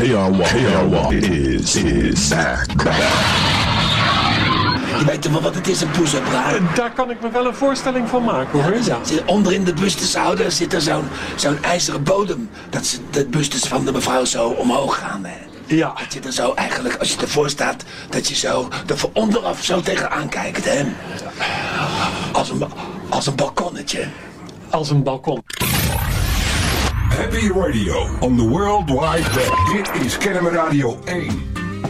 KRW is back. Je weet toch wel wat het is, een push-up bra? Daar kan ik me wel een voorstelling van maken, hoor. Ja. Onder in de bustushouder zit er zo'n ijzeren bodem. Dat de bustes van de mevrouw zo omhoog gaan. Hè. Ja. Dat je er zo eigenlijk, als je ervoor staat, dat je zo er van onderaf zo tegenaan kijkt. Hè. Als een balkonnetje. Als een balkon. Happy Radio on the World Wide Web. Dit is Kennemer Radio 1.